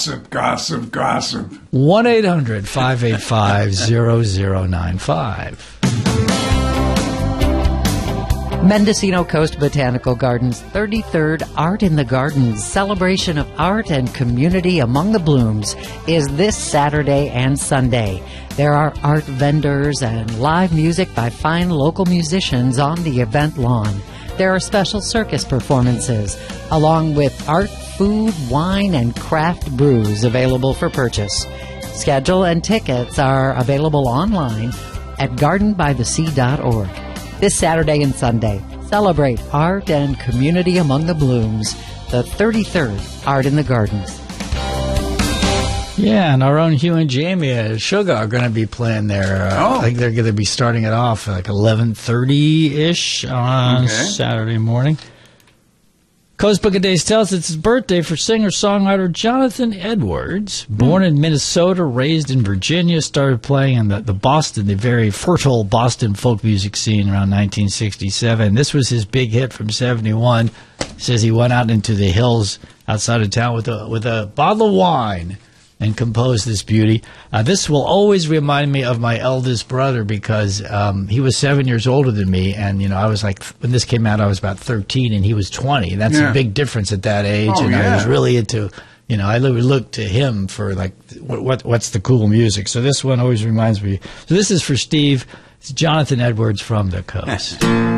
Gossip, gossip, gossip. 1-800-585-0095. Mendocino Coast Botanical Gardens 33rd Art in the Gardens celebration of art and community among the blooms is this Saturday and Sunday. There are art vendors and live music by fine local musicians on the event lawn. There are special circus performances, along with art, food, wine, and craft brews available for purchase. Schedule and tickets are available online at gardenbythesea.org. This Saturday and Sunday, celebrate art and community among the blooms, the 33rd Art in the Gardens. Yeah, and our own Hugh and Jamie Sugar are going to be playing there. I think they're going to be starting it off like 11:30-ish on Saturday morning. Coast Book of Days tells us it's his birthday for singer-songwriter Jonathan Edwards. Born in Minnesota, raised in Virginia, started playing in the Boston, the very fertile Boston folk music scene around 1967. This was his big hit from 71. Says he went out into the hills outside of town with a bottle of wine and composed this beauty. This will always remind me of my eldest brother because he was 7 years older than me, and I was like, when this came out, I was about 13, and he was 20. That's a big difference at that age, I was really into, I looked to him for like, what's the cool music? So this one always reminds me. So this is for Steve. It's Jonathan Edwards from the Coast.